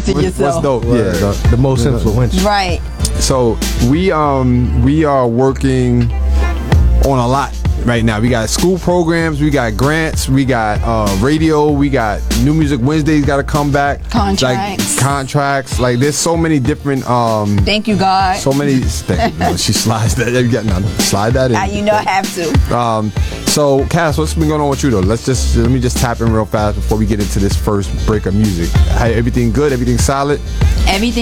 to yourself. What's dope? Yeah, the most influential. Right. So we are working on a lot right now. We got school programs, we got grants, we got radio, we got New Music Wednesdays got to come back. Contracts. Like there's so many different. Thank you, God. So many. She slides that. You got slide that in. You know I have to. So Cass, what's been going on with you though? Let me just tap in real fast before we get into this first break of music. Hey, everything good? Everything solid? Everything.